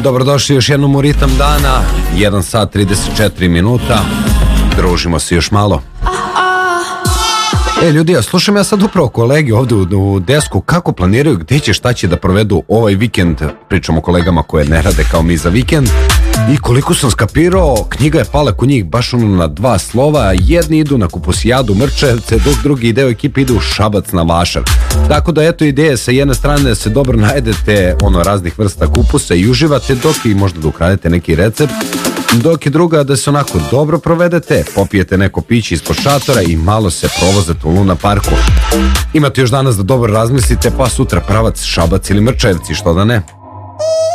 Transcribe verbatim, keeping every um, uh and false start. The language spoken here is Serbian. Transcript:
Dobrodošli još jednom u Ritam dana, jedan sat trideset četiri minuta, družimo se još malo. E ljudi, ja slušam ja sad upravo kolegi ovdje u, u desku kako planiraju gdje će, šta će da provedu ovaj vikend. Pričamo o kolegama koje ne rade kao mi za vikend. I koliko sam skapirao, knjiga je pala kod njih baš ono na dva slova. Jedni idu na Kupusijadu Mrčajevce, dok drugi deo ekipe ide u Šabac na Vašar. Tako da eto ideje sa jedne strane da se dobro najedete ono raznih vrsta kupusa i uživate, dok i možda da ukradete neki recept, dok je druga da se onako dobro provedete, popijete neko piće ispod šatora i malo se provozete u Luna parku. Imate još danas da dobro razmislite, pa sutra pravac Šabac ili Mrčajevci, što da ne.